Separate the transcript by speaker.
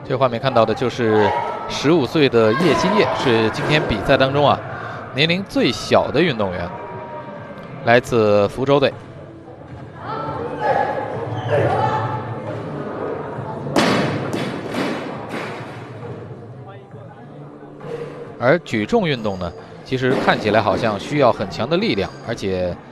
Speaker 1: 这个画面看到的就是15岁的叶新烨，是今天比赛当中年龄最小的运动员，来自福州队。而举重运动呢，其实看起来好像需要很强的力量，而且